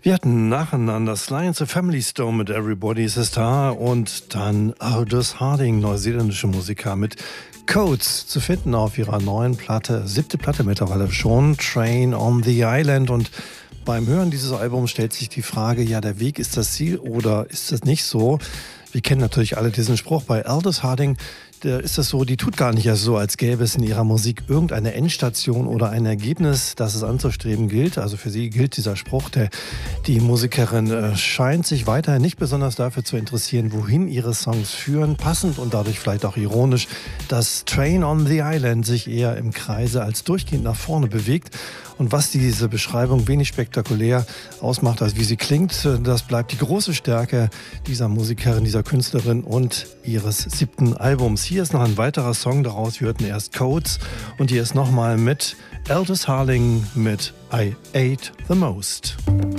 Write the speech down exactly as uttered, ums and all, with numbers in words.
Wir hatten nacheinander Sly and the Family Stone mit Everybody's a Star und dann Aldous Harding, neuseeländische Musiker, mit Codes, zu finden auf ihrer neuen Platte, siebte Platte mittlerweile schon, Train on the Island. Und beim Hören dieses Albums stellt sich die Frage, ja, der Weg ist das Ziel oder ist das nicht so? Wir kennen natürlich alle diesen Spruch bei Aldous Harding. Da ist es so, die tut gar nicht so, als gäbe es in ihrer Musik irgendeine Endstation oder ein Ergebnis, das es anzustreben gilt. Also für sie gilt dieser Spruch, der, die Musikerin äh, scheint sich weiterhin nicht besonders dafür zu interessieren, wohin ihre Songs führen. Passend und dadurch vielleicht auch ironisch, dass Train on the Island sich eher im Kreise als durchgehend nach vorne bewegt. Und was diese Beschreibung wenig spektakulär ausmacht, als wie sie klingt, das bleibt die große Stärke dieser Musikerin, dieser Künstlerin und ihres siebten Albums. Hier ist noch ein weiterer Song daraus. Wir hörten erst Codes und hier ist nochmal mit Aldous Harding mit I Ate the Most.